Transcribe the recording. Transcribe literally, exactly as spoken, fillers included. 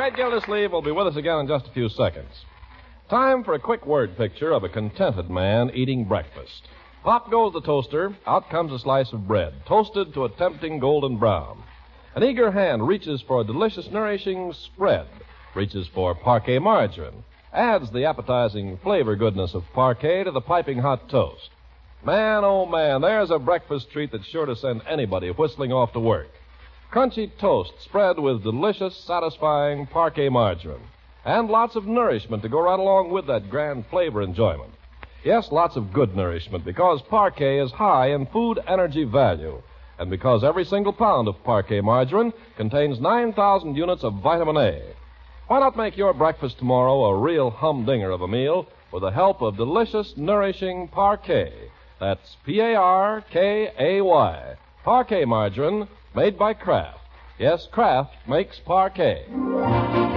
Fred Gildersleeve will be with us again in just a few seconds. Time for a quick word picture of a contented man eating breakfast. Pop goes the toaster, out comes a slice of bread, toasted to a tempting golden brown. An eager hand reaches for a delicious, nourishing spread, reaches for Parquet margarine, adds the appetizing flavor goodness of Parquet to the piping hot toast. Man, oh man, there's a breakfast treat that's sure to send anybody whistling off to work. Crunchy toast spread with delicious, satisfying Parquet margarine. And lots of nourishment to go right along with that grand flavor enjoyment. Yes, lots of good nourishment, because Parquet is high in food energy value, and because every single pound of Parquet margarine contains nine thousand units of vitamin A. Why not make your breakfast tomorrow a real humdinger of a meal with the help of delicious, nourishing Parquet? That's P A R K A Y. Parquet margarine, made by Kraft. Yes, Kraft makes Parquet.